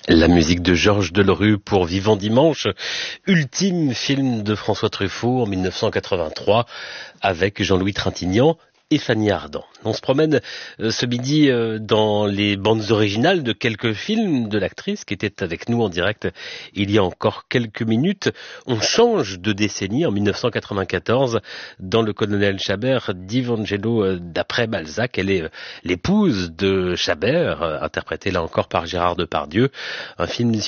La musique de Georges Delerue pour Vivant Dimanche, ultime film de François Truffaut en 1983 avec Jean-Louis Trintignant et Fanny Ardant. On se promène ce midi dans les bandes originales de quelques films de l'actrice qui était avec nous en direct il y a encore quelques minutes. On change de décennie en 1994 dans Le Colonel Chabert d'Ivangelo d'après Balzac. Elle est l'épouse de Chabert, interprétée là encore par Gérard Depardieu. Un film